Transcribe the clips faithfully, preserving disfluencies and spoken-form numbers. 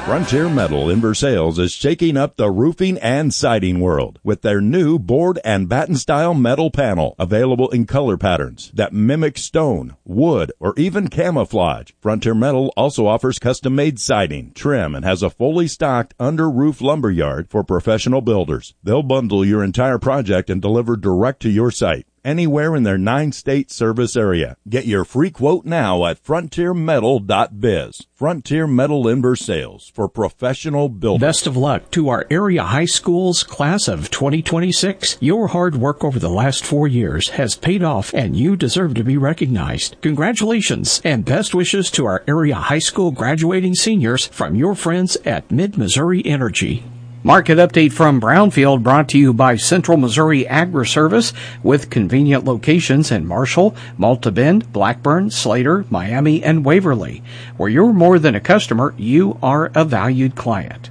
Frontier Metal in Versailles is shaking up the roofing and siding world with their new board and batten style metal panel, available in color patterns that mimic stone, wood, or even camouflage. Frontier Metal also offers custom-made siding, trim, and has a fully stocked under-roof lumber yard for professional builders. They'll bundle your entire project and deliver direct to your site, anywhere in their nine-state service area. Get your free quote now at frontier metal dot biz. Frontier Metal in Versailles for professional builders. Best of luck to our area high schools class of twenty twenty-six. Your hard work over the last four years has paid off, and you deserve to be recognized. Congratulations and best wishes to our area high school graduating seniors from your friends at Mid-Missouri Energy. Market update from Brownfield brought to you by Central Missouri Agri-Service with convenient locations in Marshall, Malta Bend, Blackburn, Slater, Miami, and Waverly. Where you're more than a customer, you are a valued client.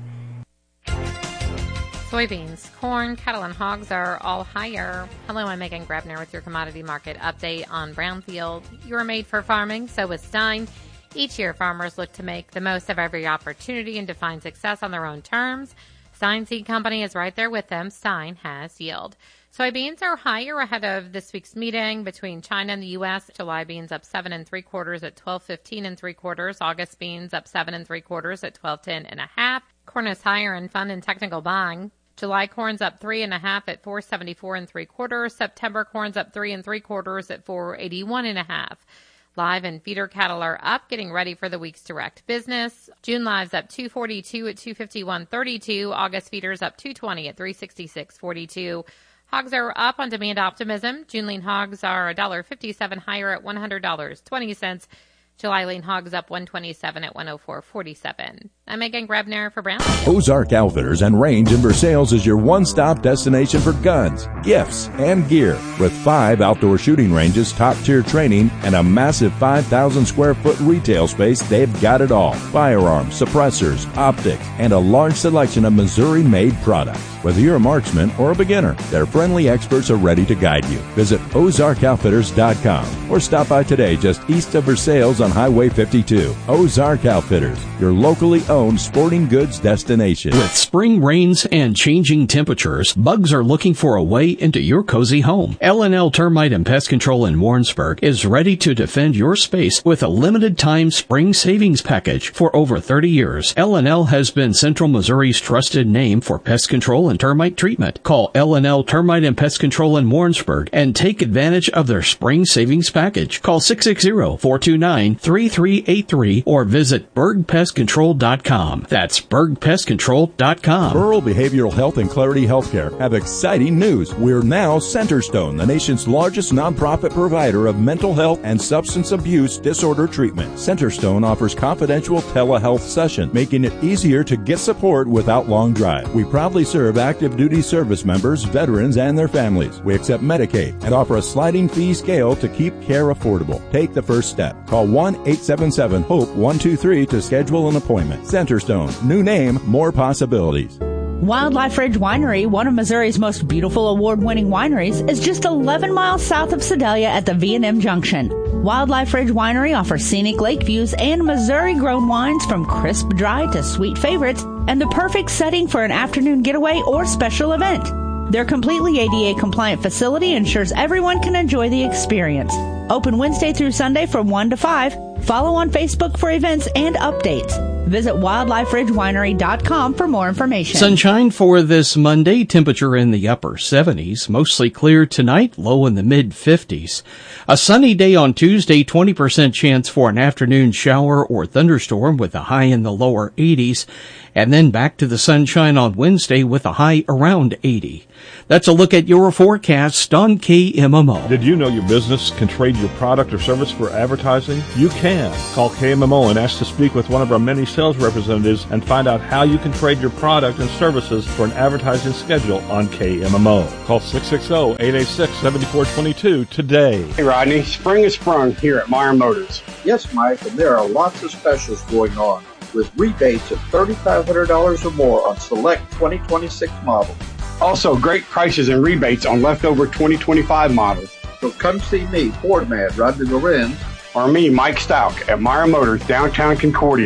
Soybeans, corn, cattle, and hogs are all higher. Hello, I'm Megan Grabner with your commodity market update on Brownfield. You are made for farming, so is Stein. Each year, farmers look to make the most of every opportunity and to find success on their own terms. Stein Seed Company is right there with them. Stein has yield. Soybeans are higher ahead of this week's meeting between China and the U S. July beans up seven and three quarters at twelve fifteen and three quarters. August beans up seven and three quarters at twelve ten and a half. Corn is higher in fund and technical buying. July corn's up three and a half at four seventy four and three quarters. September corn's up three and three quarters at four eighty one and a half. Live and feeder cattle are up, getting ready for the week's direct business. June live's up two forty-two at two fifty-one thirty-two. August feeder's up two twenty at three sixty-six forty-two. Hogs are up on demand optimism. June lean hogs are one dollar fifty-seven higher at one hundred dollars and twenty cents. July lean hogs up one twenty-seven at one oh four forty-seven. I'm Megan Grabner for Brown. Ozark Outfitters and Range in Versailles is your one-stop destination for guns, gifts, and gear. With five outdoor shooting ranges, top-tier training, and a massive five thousand square foot retail space, they've got it all. Firearms, suppressors, optics, and a large selection of Missouri-made products. Whether you're a marksman or a beginner, their friendly experts are ready to guide you. Visit ozark outfitters dot com or stop by today just east of Versailles on Highway fifty-two. Ozark Outfitters, your locally owned sporting goods destination. With spring rains and changing temperatures, bugs are looking for a way into your cozy home. L and L Termite and Pest Control in Warrensburg is ready to defend your space with a limited-time spring savings package. For over thirty years, L and L has been Central Missouri's trusted name for pest control and termite treatment. Call L and L Termite and Pest Control in Warrensburg and take advantage of their spring savings package. Call six six zero, four two nine, three three eight three or visit berg pest control dot com. That's berg pest control dot com. Rural Behavioral Health and Clarity Healthcare have exciting news. We're now Centerstone, the nation's largest nonprofit provider of mental health and substance abuse disorder treatment. Centerstone offers confidential telehealth sessions, making it easier to get support without long drive. We proudly serve active duty service members, veterans, and their families. We accept Medicaid and offer a sliding fee scale to keep care affordable. Take the first step. Call one eight seven seven HOPE one two three to schedule an appointment. Centerstone, new name, more possibilities. Wildlife Ridge Winery, one of Missouri's most beautiful award-winning wineries, is just eleven miles south of Sedalia at the V and M Junction. Wildlife Ridge Winery offers scenic lake views and Missouri-grown wines from crisp dry to sweet favorites, and the perfect setting for an afternoon getaway or special event. Their completely A D A-compliant facility ensures everyone can enjoy the experience. Open Wednesday through Sunday from one to five. Follow on Facebook for events and updates. Visit wildlife ridge winery dot com for more information. Sunshine for this Monday, temperature in the upper seventies, mostly clear tonight, low in the mid fifties. A sunny day on Tuesday, twenty percent chance for an afternoon shower or thunderstorm with a high in the lower eighties. And then back to the sunshine on Wednesday with a high around eighty. That's a look at your forecast on K M M O. Did you know your business can trade your product or service for advertising? You can. Call K M M O and ask to speak with one of our many sales representatives and find out how you can trade your product and services for an advertising schedule on K M M O. Call six six zero, eight eight six, seven four two two today. Hey Rodney, spring is sprung here at Meyer Motors. Yes, Mike, and there are lots of specials going on with rebates of three thousand five hundred dollars or more on select twenty twenty-six models. Also, great prices and rebates on leftover twenty twenty-five models. So come see me, Ford Man Rodney Lorenz, or me, Mike Stout, at Meyer Motors, downtown Concordia.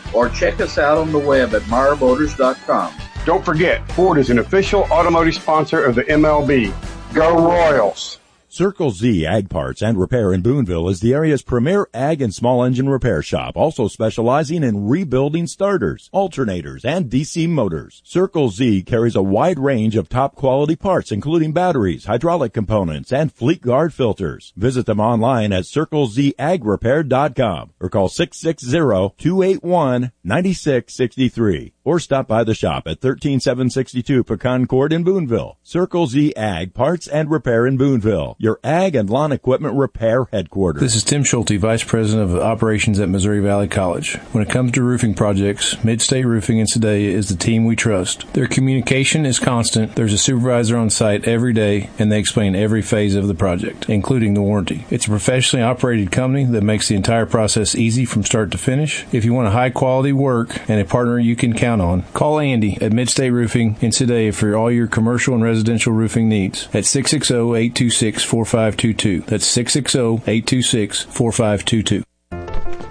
or check us out on the web at meyer motors dot com. Don't forget, Ford is an official automotive sponsor of the M L B. Go Royals! Circle Z Ag Parts and Repair in Boonville is the area's premier ag and small engine repair shop, also specializing in rebuilding starters, alternators, and D C motors. Circle Z carries a wide range of top quality parts, including batteries, hydraulic components, and Fleet Guard filters. Visit them online at circle z ag repair dot com or call six six zero, two eight one, nine six six three or stop by the shop at one three seven six two Pecan Court in Boonville. Circle Z Ag Parts and Repair in Boonville, your ag and lawn equipment repair headquarters. This is Tim Schulte, Vice President of Operations at Missouri Valley College. When it comes to roofing projects, Midstate Roofing in Sedalia is the team we trust. Their communication is constant. There's a supervisor on site every day, and they explain every phase of the project, including the warranty. It's a professionally operated company that makes the entire process easy from start to finish. If you want a high-quality work and a partner you can count on, call Andy at Midstate Roofing in Sedalia for all your commercial and residential roofing needs at six six zero, eight two six, four five two two. That's six six zero, eight two six, four five two two. Mommy,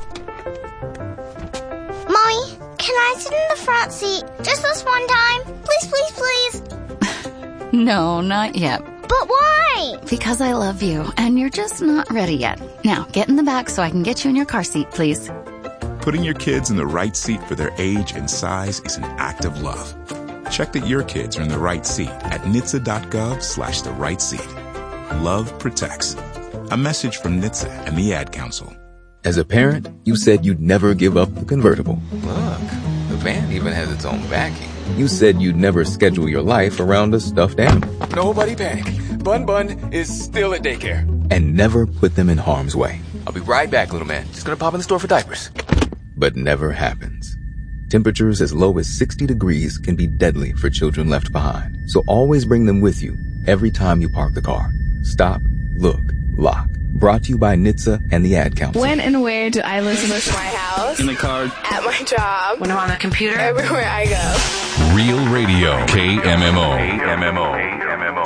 can I sit in the front seat just this one time? Please, please, please. No, not yet. But why? Because I love you, and you're just not ready yet. Now, get in the back so I can get you in your car seat, please. Putting your kids in the right seat for their age and size is an act of love. Check that your kids are in the right seat at N H T S A dot gov slash the right seat. Love protects. A message from N H T S A and the Ad Council. As a parent, you said you'd never give up the convertible. Look, the van even has its own backing. You said you'd never schedule your life around a stuffed animal. Nobody panic. Bun Bun is still at daycare. And never put them in harm's way. I'll be right back, little man. Just gonna pop in the store for diapers. But never happens. Temperatures as low as sixty degrees can be deadly for children left behind. So always bring them with you every time you park the car. Stop, look, lock. Brought to you by N H T S A and the Ad Council. When and where do I listen to my house? In the car. At my job. When I'm on the computer. Everywhere I go. Real Radio. K M M O. K M M O.